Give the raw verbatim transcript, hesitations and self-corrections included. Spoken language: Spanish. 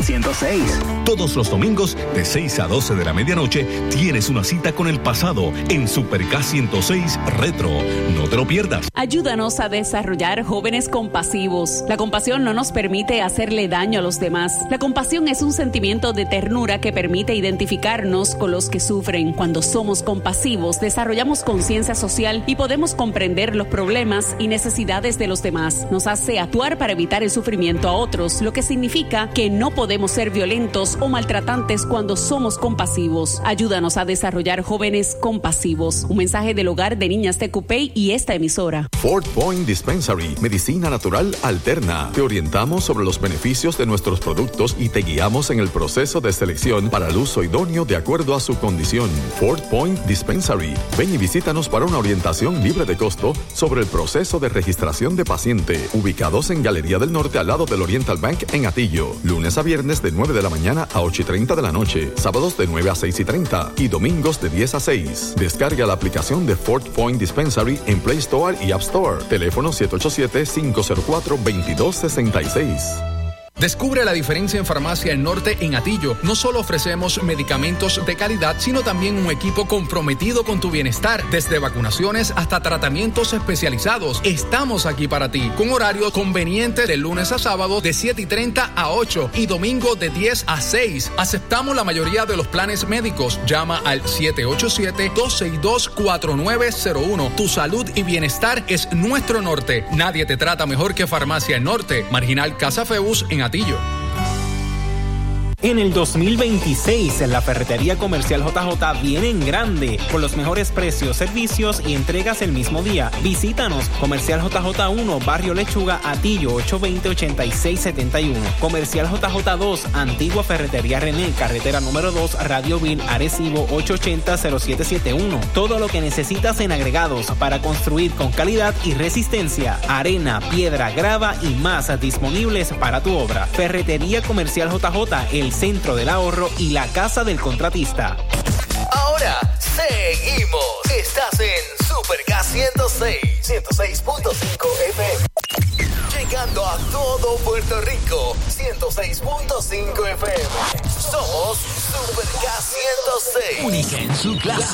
ciento seis. Todos los domingos de seis a doce de la medianoche tienes una cita con el pasado en Super K ciento seis Retro. No te lo pierdas. Ayúdanos a desarrollar jóvenes compasivos. La compasión no nos permite hacerle daño a los demás. La compasión es un sentimiento de ternura que permite identificarnos con los que sufren. Cuando somos compasivos, desarrollamos conciencia social y podemos comprender los problemas y necesidades de los demás. Nos hace actuar para evitar el sufrimiento a otros, lo que significa que no podemos ser violentos o maltratantes cuando somos compasivos. Ayúdanos a desarrollar jóvenes compasivos. Un mensaje del Hogar de Niñas de Cupey y esta emisora. Fort Point Dispensary, medicina natural alterna. Te orientamos sobre los beneficios de nuestros productos y te guiamos en el proceso de selección para el uso idóneo de acuerdo a su condición. Fort Point Dispensary. Ven y visítanos para una orientación libre de costo sobre el proceso de registración de paciente. Ubicados en Galería del Norte al lado del Oriental Bank en Atillo. Lunes a viernes de nueve de la mañana a ocho y treinta de la noche. Sábados de nueve a seis y treinta y domingos de diez a seis. Descarga la aplicación de Fort Point Dispensary en Play Store y App Store. Teléfono siete ocho siete, cinco cero cuatro, dos dos seis seis. Descubre la diferencia en Farmacia El Norte en Atillo. No solo ofrecemos medicamentos de calidad, sino también un equipo comprometido con tu bienestar, desde vacunaciones hasta tratamientos especializados. Estamos aquí para ti, con horario conveniente de lunes a sábado de siete y treinta a ocho y domingo de diez a seis. Aceptamos la mayoría de los planes médicos. Llama al siete ocho siete, dos seis dos, cuatro nueve cero uno. Tu salud y bienestar es nuestro norte. Nadie te trata mejor que Farmacia El Norte. Marginal Casa Feus en Atillo. En el dos mil veintiséis, la Ferretería Comercial J J viene en grande, con los mejores precios, servicios y entregas el mismo día. Visítanos, Comercial J J uno, Barrio Lechuga, Atillo, ocho dos cero, ocho seis siete uno. Comercial J J dos, Antigua Ferretería René, carretera número dos, Radio Vil, Arecibo, ocho ocho cero, cero siete siete uno. Todo lo que necesitas en agregados para construir con calidad y resistencia. Arena, piedra, grava y más disponibles para tu obra. Ferretería Comercial J J, el centro del ahorro y la casa del contratista. Ahora seguimos. Estás en Super K ciento seis, ciento seis punto cinco F M. Llegando a todo Puerto Rico, ciento seis punto cinco F M. Somos Super K ciento seis. Única en su clase.